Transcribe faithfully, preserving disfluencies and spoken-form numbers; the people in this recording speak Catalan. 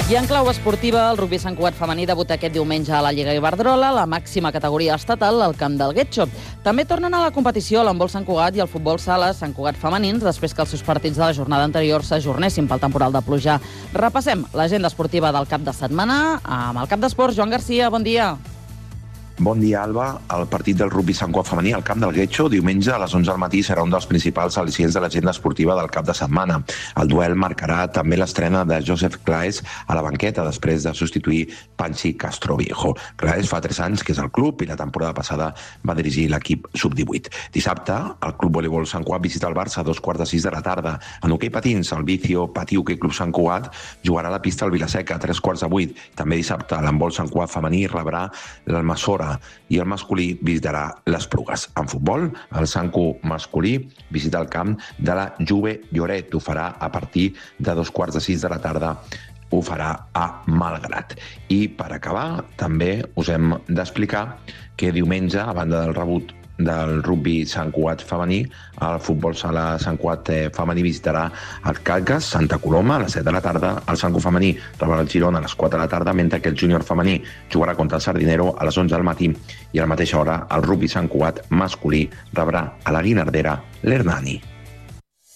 I en clau esportiva, el rugbi Sant Cugat femení debuta aquest diumenge a la Lliga Iberdrola, la màxima categoria estatal, al camp del Getxo. També tornen a la competició l'handbol Sant Cugat i el futbol sala Sant Cugat femenins, després que els seus partits de la jornada anterior s'ajornessin pel temporal de pluja. Repassem l'agenda esportiva del cap de setmana amb el cap d'esports, Joan Garcia. Bon dia. Bon dia, Alba. El partit del rugbi Sant Cugat femení al camp del Getxo, diumenge a les onze del matí, serà un dels principals al·licients de l'agenda esportiva del cap de setmana. El duel marcarà també l'estrena de Joseph Claes a la banqueta després de substituir Panchi Castroviejo. Claes fa tres anys que és al club i la temporada passada va dirigir l'equip sub divuit. Dissabte, el Club Voleibol Sant Cugat visita el Barça a dos quarts de sis de la tarda. En hoquei patins, el Vicio Pati Hoquei Club Sant Cugat jugarà a la pista al Vilaseca a tres quarts de vuit. També dissabte, l'handbol Sant Cugat femení rebrà l'Almassora i el masculí visitarà les Plugues. En futbol, el Sancu masculí visita el camp de la Juve Lloret. Ho farà a partir de dos quarts de sis de la tarda. Ho farà a Malgrat. I per acabar, també us hem d'explicar que diumenge, a banda del rebut del rugbi Sant Cugat femení, el futbol sala Sant Cugat femení visitarà el Calcas, Santa Coloma, a les set de la tarda, el Sancu femení rebrà el Girona a les quatre de la tarda, mentre que el júnior femení jugarà contra el Sardinero a les onze del matí i a la mateixa hora el rugbi Sant Cugat masculí rebrà a la Guinardera l'Hernani.